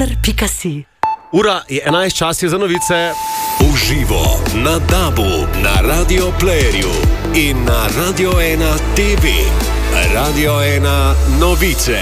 Koper.si. Ura je 11 čas za novice. Uživo na DAB-u, na Radio Playerju in na Radio 1 TV. Radio 1 novice.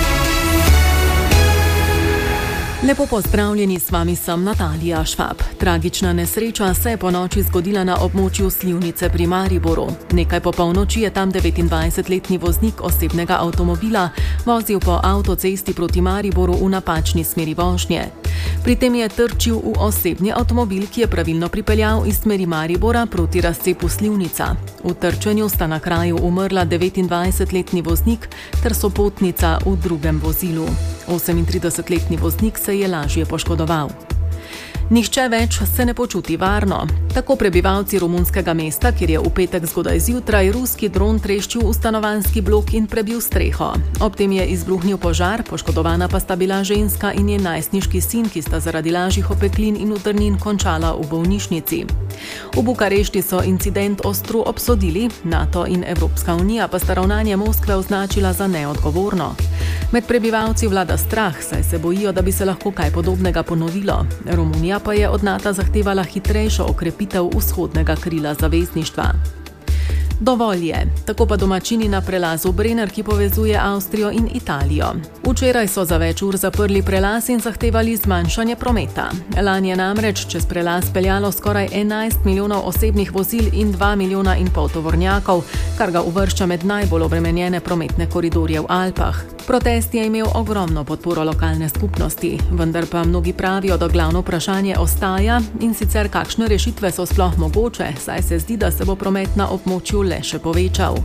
Lepo pozdravljeni, s vami sem Natalija Švab. Tragična nesreča se je po noči zgodila na območju Slivnice pri Mariboru. Nekaj po polnoči je tam 29-letni voznik osebnega avtomobila vozil po avtocesti proti Mariboru v napačni smeri vožnje. Pri tem je trčil v osebni avtomobil, ki je pravilno pripeljal iz smeri Maribora proti razcepu Slivnica. V trčenju sta na kraju umrla 29-letni voznik ter sopotnica v drugem vozilu. 38-letni voznik se je lažje poškodoval. Nihče več se ne počuti varno. Tako prebivalci romunskega mesta, kjer je v petek zgodaj zjutraj ruski dron treščil v stanovanjski blok in prebil streho. Ob tem je izbruhnil požar, poškodovana pa sta bila ženska in njen najstniški sin, ki sta zaradi lažjih opeklin in utrnin končala v bolnišnici. V Bukarešti so incident ostro obsodili, NATO in Evropska unija pa sta ravnanje Moskve označila za neodgovorno. Med prebivalci vlada strah, saj se bojijo, da bi se lahko kaj podobnega ponovilo. Romunija pa je od NATO zahtevala hitrejšo okrepitev vzhodnega krila zavezništva. Dovolj je, tako pa domačini na prelazu Brenner, ki povezuje Avstrijo in Italijo. Včeraj so za več ur zaprli prelaz in zahtevali zmanjšanje prometa. Lani je namreč čez prelaz peljalo skoraj 11 milijonov osebnih vozil in 2,5 milijona tovornjakov, kar ga uvršča med najbolj obremenjene prometne koridorje v Alpah. Protest je imel ogromno podporo lokalne skupnosti, vendar pa mnogi pravijo, da glavno vprašanje ostaja in sicer kakšne rešitve so sploh mogoče, saj se zdi, da se bo promet na območju le še povečal.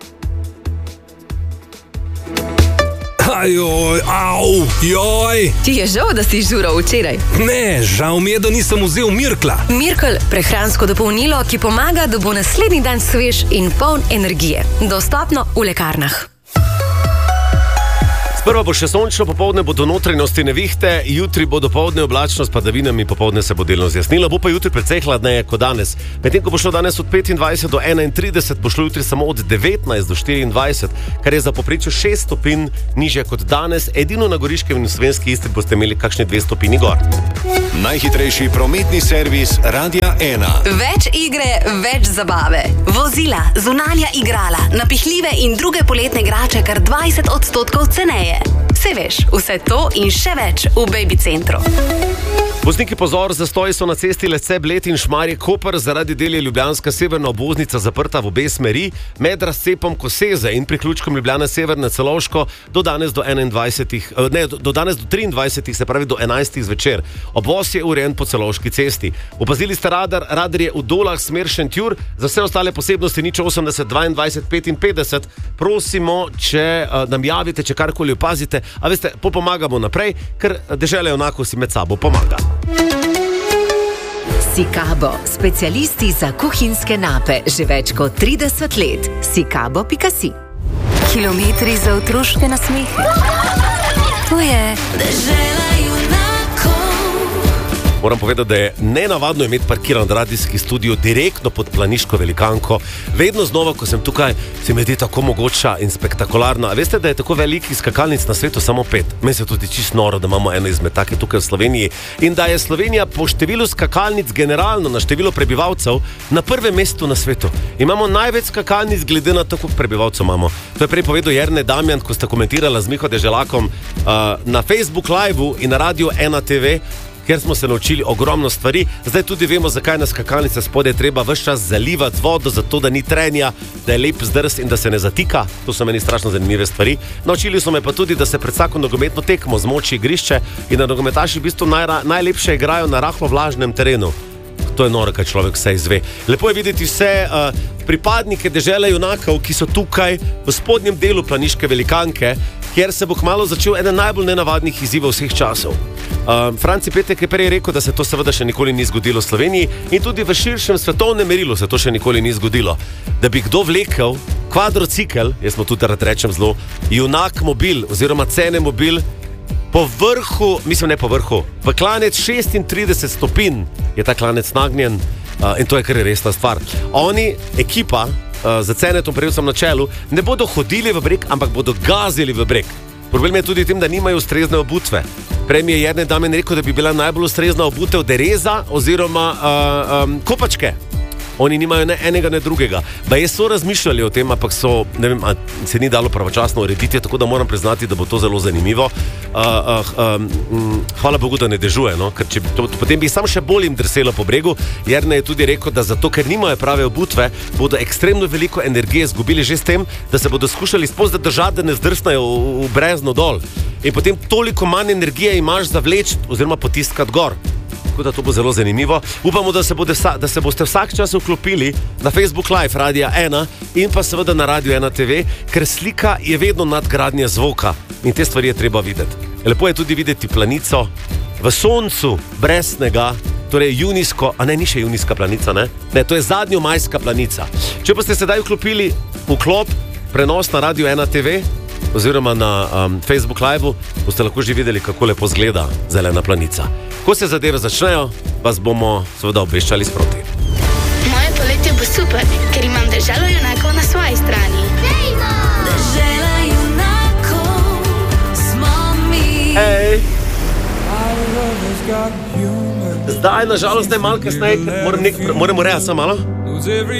Ajoj, joj! Ti je žal, da si žural včeraj? Ne, žal mi je, da nisem vzel Mirkla. Mirkl, prehransko dopolnilo, ki pomaga, da bo naslednji dan svež in poln energije. Dostopno v lekarnah. Prva bo še sončno, popoldne bo do notranjosti nevihte, jutri bo dopoldne oblačno s padavinami, popoldne se bo delno zjasnilo, bo pa jutri precej hladneje kot danes. Medtem ko bo šlo danes od 25 do 31, bo šlo jutri samo od 19 do 24, kar je za povprečju 6 stopinj nižje kot danes. Edino na Goriškem in v Slovenski Istri boste imeli kakšne 2 stopinji gor. Najhitrejši prometni servis Radia 1. Več igre, več zabave. Vozila, zunanja igrala, napihljive in druge poletne igrače kar 20% ceneje. Se veš, vse to in še več v Baby centru. Vozniki pozor, zastoji so na cesti Lecce, Bled in Šmarje Koper, zaradi del je ljubljanska severna obvoznica zaprta v obe smeri, med razcepom Koseze in priključkom Ljubljane Severne Celovško do danes do 23, se pravi do 11 zvečer. Obvoz je urejen po Celovški cesti. Opazili ste radar je v Dolah smer Šentjur, za vse ostale posebnosti 080 22 55. Prosimo, če nam javite, če karkoli opazite, a veste, pomagamo naprej, ker dežela enako si med sabo pomaga. Sikabo, specialisti za kuhinjske nape, že več kot 30 let. Sikabo.si. Kilometri za otroške nasmehe. To je dežela junakov. Moram povedati, da je nenavadno imeti parkiran radijski studio direktno pod planiško velikanko. Vedno znova, ko sem tukaj, se mi zdi tako mogoča in spektakularna. A veste, da je tako velikih skakalnic na svetu samo 5? Meni se tudi čisto noro, da imamo eno izmed takih tukaj v Sloveniji. In da je Slovenija po številu skakalnic generalno na število prebivalcev na prvem mestu na svetu. Imamo največ skakalnic glede na to, koliko prebivalcev imamo. To je prej povedal Jernej Damjan, ko sta komentirala z Miho Deželakom na Facebook Live-u in na Radio 1 TV, ker smo se naučili ogromno stvari. Zdaj tudi vemo, zakaj na skakalnice spodaj treba ves čas zalivati vodo, zato da ni trenja, da je lep zdrs in da se ne zatika. To so meni strašno zanimive stvari. Naučili so me pa tudi, da se pred vsako nogometno tekmo zmoči igrišče in da nogometaši v bistvu najlepše igrajo na rahlo vlažnem terenu. To je noro, kaj človek vse izve. Lepo je videti vse pripadnike dežele junakov, ki so tukaj v spodnjem delu planiške velikanke, kjer se bo kmalu začel eden najbolj nenavadnih izzivov vseh časov. Franci Petek je prej rekel, da se to seveda še nikoli ni zgodilo v Sloveniji in tudi v širšem svetovnem merilu se to še nikoli ni zgodilo. Da bi kdo vlekel kvadrocikel, jaz smo tudi rad rečem zelo, junak mobil oziroma cene mobil, po vrhu, mislim ne po vrhu, v klanec 36 stopinj je ta klanec nagnjen in to je kar resna stvar. Oni, ekipa, za Cenetom prejel sem na čelu, ne bodo hodili v breg, ampak bodo gazili v breg. Problem je tudi v tem, da nimajo ustrezne obutve. Prej mi je Jernej Damjan rekel, da bi bila najbolj ustrezna obutev dereza oziroma kopačke. Oni nimajo ne enega, ne drugega. Baje so razmišljali o tem, ampak so, ne vem, se ni dalo pravočasno urediti, tako da moram priznati, da bo to zelo zanimivo. Hvala Bogu, da ne dežuje, no? Ker potem bi sam še bolj jim drselo po bregu. Jernej je tudi rekel, da zato, ker nimajo prave obutve, bodo ekstremno veliko energije izgubili že s tem, da se bodo skušali sploh držati, da ne zdrsnajo v brezno dol. In potem toliko manj energije imaš za vleči oziroma potiskati gor. Tako da to bo zelo zanimivo. Upamo, da se boste vsak čas vklopili na Facebook Live Radia 1 in pa seveda na Radio 1 TV, ker slika je vedno nadgradnja zvoka in te stvari je treba videti. Lepo je tudi videti planico v soncu, brez snega, torej junijsko, a ne, ni še junijska planica, ne? Ne, to je zadnjomajska planica. Če pa ste sedaj vklopili vklop, prenos na Radio 1 TV oziroma na Facebook Live, boste lahko že videli, kako lepo zgleda zelena planica. Ko se zadeve začnejo, vas bomo seveda obveščali sproti. Moje poletje bo super, ker imam deželo junakov na svoji strani. Dežela junakov smo mi. Hej! Zdaj, nažalost, ne malo kasneje, moram reči samo malo.